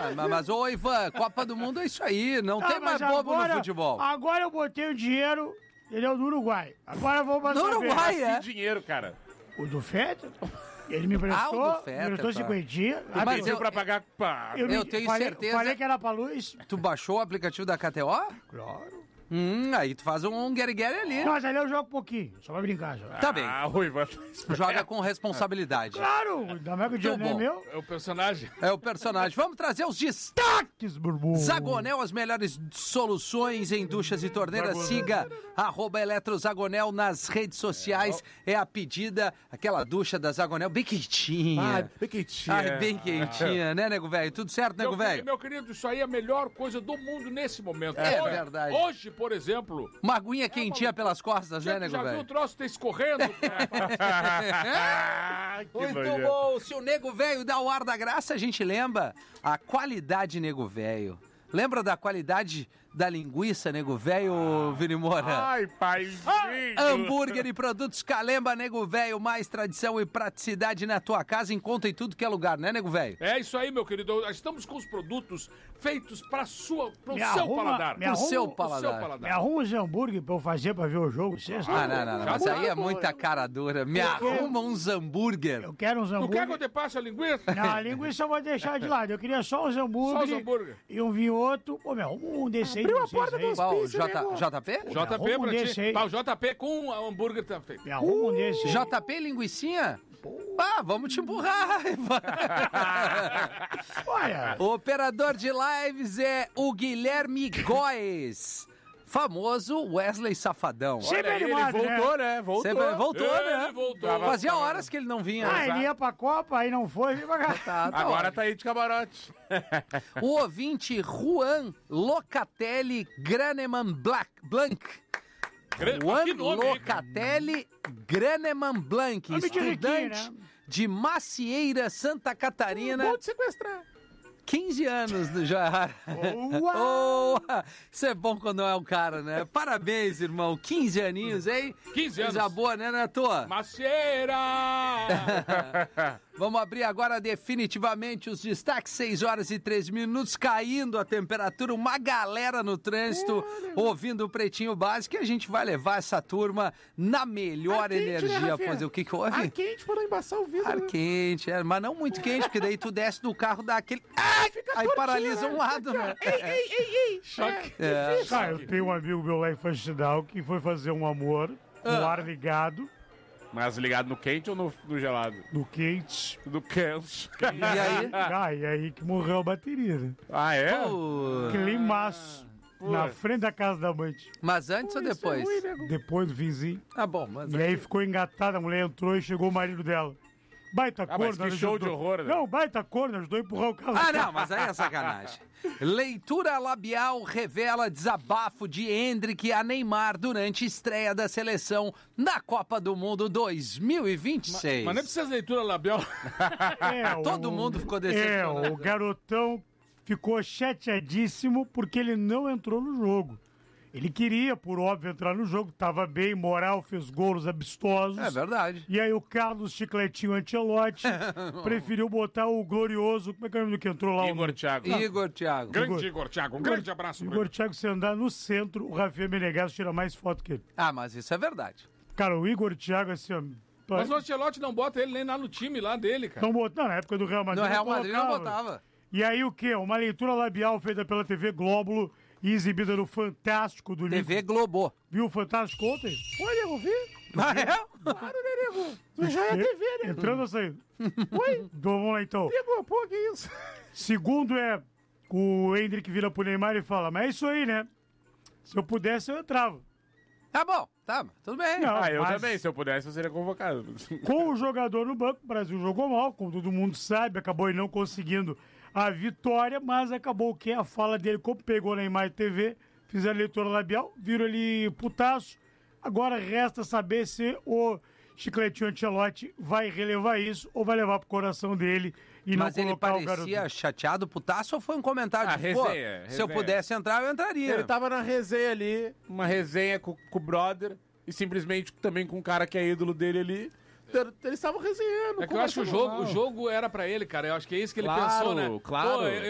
mas ô Ivan, Copa do Mundo é isso aí, não tem mais bobo no futebol. Agora eu botei o dinheiro, entendeu, do Uruguai. Agora eu vou passar. Do Uruguai, Que dinheiro, cara. O do Feta? Ele me emprestou, o do Feta, me emprestou 50. Mas Pediu pra pagar... eu tenho certeza. Falei que era pra luz. Tu baixou o aplicativo da KTO? Claro. Aí tu faz um guerre-guerre ali. Não, mas ali eu jogo um pouquinho, só pra brincar. Só. Tá bem. o Ivan... Joga com responsabilidade. Claro, ainda mais que o dinheiro não é bom. meu. É o personagem. É o personagem. Vamos trazer os destaques. Burbum. Zagonel, as melhores soluções em duchas e torneiras. Siga @eletrozagonel nas redes sociais. É a pedida, aquela ducha da Zagonel bem quentinha. bem quentinha. Ai, bem quentinha, né, nego velho? Tudo certo, nego velho? Meu querido, isso aí é a melhor coisa do mundo nesse momento. É verdade. Hoje, por exemplo... Uma aguinha quentinha pelas costas, né, nego Já viu o velho? troço tá escorrendo? Muito bom. Se o nego velho dá o ar da graça, a gente lembra a qualidade nego velho. Lembra da qualidade da linguiça, nego velho, Vini Moura? Ai, paizinho. Hambúrguer e produtos Calemba, nego velho, mais tradição e praticidade na tua casa, encontra em tudo que é lugar, né, nego velho? É isso aí, meu querido. Estamos com os produtos feitos pro seu paladar. Pro seu paladar. Me arruma uns hambúrguer pra eu fazer pra ver o jogo. Não. Mas aí é muita cara dura. Me arruma uns hambúrguer. Eu quero uns Tu hambúrguer. quer que eu te passe a linguiça? Não, a linguiça eu vou deixar de lado. Eu queria só uns hambúrguer. Só os hambúrguer. E um vinhoto. Pô, me arruma um desse aí. Abriu a porta do Qual? hospício, JP? JP arruma um pra desse ti. aí. Tá, o JP com hambúrguer tá feito. Me arruma um desse aí. JP linguicinha? Vamos te empurrar. Olha. O operador de lives é o Guilherme Góes, famoso Wesley Safadão. Sempre ele animado, voltou, né? Voltou. Sempre voltou, né? Ele voltou. Fazia horas que ele não vinha. Ele ia pra Copa, aí não foi, vem pra cá. Tá Agora ótimo. tá aí de camarote. O ouvinte Juan Locatelli Graneman Blanc. Juan Que nome, hein, cara? Locatelli Graneman Blanc, Nome de riquinho, estudante né? de Macieira, Santa Catarina. Pode sequestrar. 15 anos do Joara. Isso é bom quando não é um cara, né? Parabéns, irmão. 15 aninhos, hein? 15 anos. Coisa boa, né, Neto? Macieira! Vamos abrir agora definitivamente os destaques. 6 horas e 3 minutos, caindo a temperatura. Uma galera no trânsito ouvindo o Pretinho Básico. E a gente vai levar essa turma na melhor Ar quente, né, energia. Rafinha? Pois o que houve? Ar quente pra não embaçar o vidro. Ar né? quente, mas não muito quente, porque daí tu desce do carro, dá aquele... Fica Aí tortinho, paralisa né? um lado, né? Ei. Choque. É. Cara, eu tenho um amigo meu lá em Faxinal que foi fazer um amor no ar ligado, Mas ligado no quente ou no gelado? no quente. No quente. E aí? E aí que morreu a bateria, né? Ah, é? Climaço. Na frente da casa da amante. Mas antes ou depois? Depois do vizinho. Ah, bom, mas... E aí ficou engatada, a mulher entrou e chegou o marido dela. Baita mas corno. que show de horror, né? Não, baita corno, ajudou a empurrar o carro. Ah, não, mas aí é sacanagem. Leitura labial revela desabafo de Endrick a Neymar durante estreia da seleção na Copa do Mundo 2026. Mas nem precisa de leitura labial. Todo mundo ficou decepcionado. O garotão ficou chateadíssimo porque ele não entrou no jogo. Ele queria, por óbvio, entrar no jogo, tava bem, moral, fez gols amistosos. É verdade. E aí o Carlos Chicletinho Ancelotti preferiu botar o glorioso, como é que é o nome do que entrou lá? Igor Thiago. Igor Thiago. Grande Igor Thiago. Um grande abraço. Igor Thiago, se andar no centro, o Rafinha Menegas tira mais foto que ele. Ah, mas isso é verdade. Cara, o Igor Thiago, assim, ó... Mas o Ancelotti não bota ele nem lá no time lá dele, cara. Não botou, na época do Real Madrid. No Real Madrid não colocava. botava. E aí o quê? Uma leitura labial feita pela TV Glóbulo e exibida no Fantástico do livro. TV Globo. Viu o Fantástico ontem? Olha, eu vi. Ah, é? Claro, né, nego? Tu já é TV, né? Entrando ou saindo? Oi? Então vamos lá então. Nego, pô, que isso? Segundo o Endrick vira pro Neymar e fala, mas é isso aí, né? Se eu pudesse, eu entrava. Tá bom, tá, tudo bem. Não, Eu mas também, se eu pudesse, eu seria convocado. com o jogador no banco, o Brasil jogou mal, como todo mundo sabe, acabou não conseguindo a vitória, mas acabou que a fala dele, como pegou na Neymar TV, fizeram a leitura labial, viram ele putaço. Agora resta saber se o Chicletinho Ancelotti vai relevar isso ou vai levar pro coração dele e Mas não ele colocar o parecia garoto. chateado, putaço, ou foi um comentário de, pô, resenha, se eu resenha. pudesse entrar, eu entraria. Ele tava na resenha ali, uma resenha com o brother, e simplesmente também com um cara que é ídolo dele ali. Eles estavam resenhando. É que eu acho que o jogo era pra ele, cara. Eu acho que é isso que ele Claro, pensou, né? claro. Pô,